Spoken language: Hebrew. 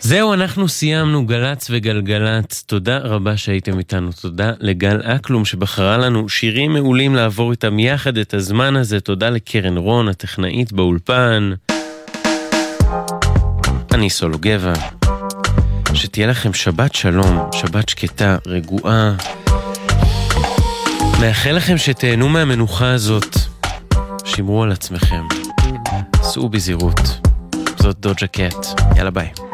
זהו, אנחנו סיימנו גלץ וגלגלץ. תודה רבה שהייתם איתנו. תודה לגל אקלום שבחרה לנו שירים מעולים לעבור איתם יחד את הזמן הזה. תודה לקרן רון, הטכנאית באולפן. אני סולו גבע. שתהיה לכם שבת שלום, שבת שקטה, רגועה. מאחל לכם שתהנו מהמנוחה הזאת. שמרו על עצמכם. סעו בזהירות. זאת דוג'ה קאט. יאללה ביי.